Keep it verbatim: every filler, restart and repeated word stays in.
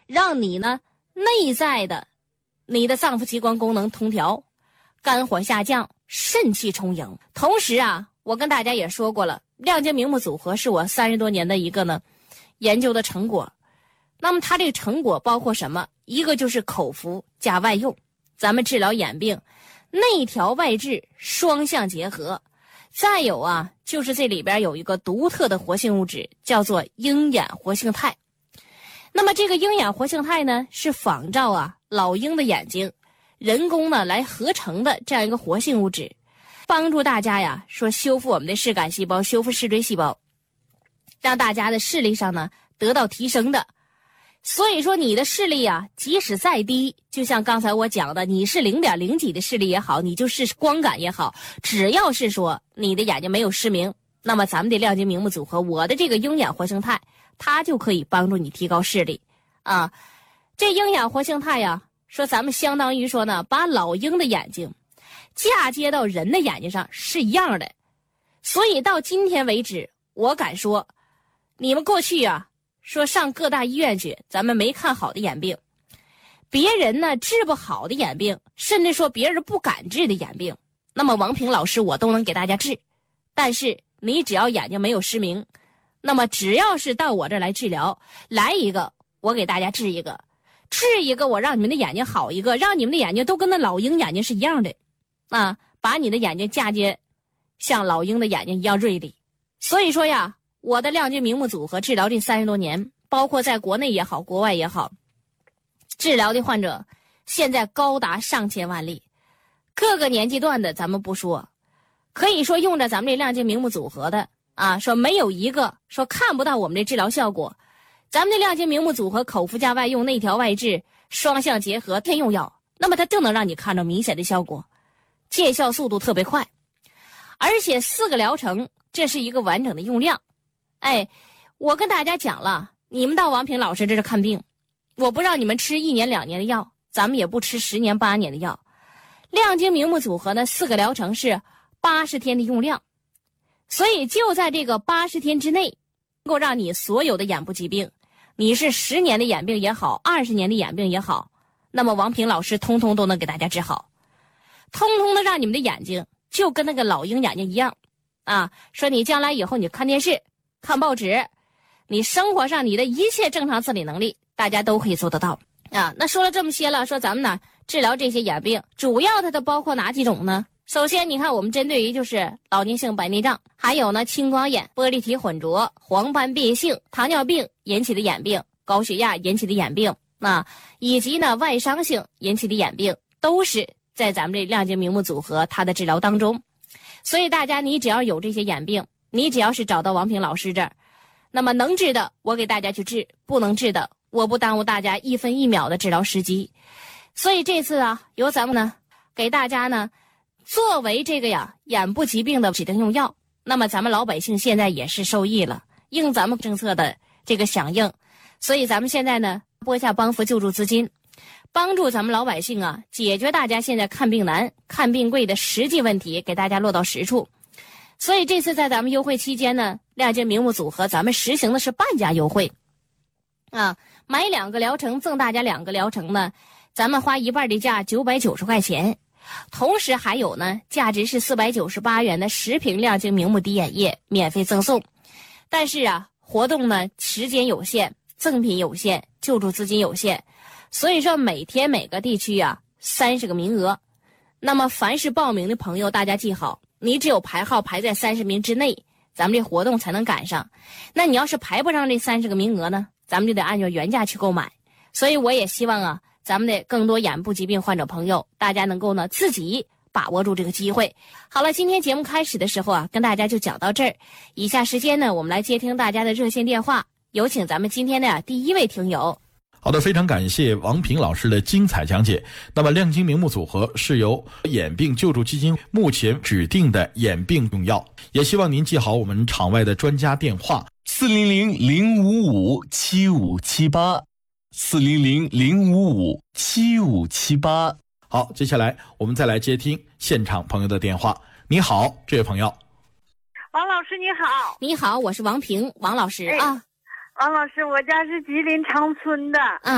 让你呢内在的你的脏腑器官功能通调，肝火下降，肾气充盈。同时啊，我跟大家也说过了，亮晶明目组合是我三十多年的一个呢研究的成果。那么它这个成果包括什么？一个就是口服加外用，咱们治疗眼病，内调外治，双向结合。再有啊，就是这里边有一个独特的活性物质，叫做鹰眼活性肽。那么这个鹰眼活性肽呢，是仿照啊老鹰的眼睛，人工呢来合成的这样一个活性物质，帮助大家呀说修复我们的视杆细胞，修复视锥细胞，让大家的视力上呢得到提升的。所以说你的视力啊，即使再低，就像刚才我讲的，你是零点零几的视力也好，你就是光感也好，只要是说你的眼睛没有失明，那么咱们的亮晶明目组合，我的这个鹰眼活性肽，它就可以帮助你提高视力啊。这鹰眼活性肽呀，说咱们相当于说呢，把老鹰的眼睛嫁接到人的眼睛上是一样的。所以到今天为止，我敢说，你们过去啊说上各大医院去，咱们没看好的眼病，别人呢治不好的眼病，甚至说别人不敢治的眼病，那么王平老师我都能给大家治。但是你只要眼睛没有失明，那么只要是到我这儿来治疗，来一个我给大家治一个，治一个我让你们的眼睛好一个，让你们的眼睛都跟那老鹰眼睛是一样的啊，把你的眼睛嫁接像老鹰的眼睛一样锐利。所以说呀，我的亮晶明目组合治疗这三十多年，包括在国内也好，国外也好，治疗的患者现在高达上千万例，各个年纪段的咱们不说，可以说用着咱们这亮晶明目组合的啊，说没有一个说看不到我们这治疗效果。咱们的亮晶明目组合口服加外用，内调外治，双向结合，天用药，那么它就能让你看到明显的效果，见效速度特别快，而且四个疗程，这是一个完整的用量。哎，我跟大家讲了，你们到王平老师这是看病，我不让你们吃一年两年的药，咱们也不吃十年八年的药。亮晶明目组合呢，四个疗程是八十天的用量，所以就在这个八十天之内，能够让你所有的眼部疾病，你是十年的眼病也好，二十年的眼病也好，那么王平老师通通都能给大家治好，通通的让你们的眼睛就跟那个老鹰眼睛一样啊！说你将来以后你看电视看报纸，你生活上你的一切正常自理能力，大家都可以做得到啊。那说了这么些了，说咱们呢治疗这些眼病，主要它都包括哪几种呢？首先你看，我们针对于就是老年性白内障，还有呢青光眼、玻璃体混浊、黄斑变性、糖尿病引起的眼病、高血压引起的眼病啊，以及呢外伤性引起的眼病，都是在咱们这亮晶明目组合它的治疗当中。所以大家你只要有这些眼病，你只要是找到王平老师这儿，那么能治的我给大家去治，不能治的我不耽误大家一分一秒的治疗时机。所以这次啊，由咱们呢给大家呢作为这个呀眼部疾病的指定用药，那么咱们老百姓现在也是受益了，应咱们政策的这个响应，所以咱们现在呢拨下帮扶救助资金，帮助咱们老百姓啊解决大家现在看病难看病贵的实际问题，给大家落到实处。所以这次在咱们优惠期间呢，亮晶明目组合咱们实行的是半价优惠啊，买两个疗程赠大家两个疗程呢，咱们花一半的价九百九十块钱，同时还有呢价值是四百九十八元的十瓶亮晶明目滴眼液免费赠送。但是啊活动呢时间有限，赠品有限，救助资金有限，所以说每天每个地区啊三十个名额。那么凡是报名的朋友大家记好，你只有排号排在三十名之内，咱们这活动才能赶上。那你要是排不上这三十个名额呢，咱们就得按照原价去购买。所以我也希望啊咱们的更多眼部疾病患者朋友，大家能够呢自己把握住这个机会。好了，今天节目开始的时候啊，跟大家就讲到这儿。以下时间呢，我们来接听大家的热线电话，有请咱们今天的第一位听友。 好的，非常感谢王平老师的精彩讲解。那么亮晶明目组合是由眼病救助基金目前指定的眼病用药，也希望您记好我们场外的专家电话四零零零五五七五七八四零零零五五七五七八。 好，接下来我们再来接听现场朋友的电话。你好，这位朋友。 王老师你好。 你好，我是王平，王老师、哎、啊。 王老师，我家是吉林长春的。 啊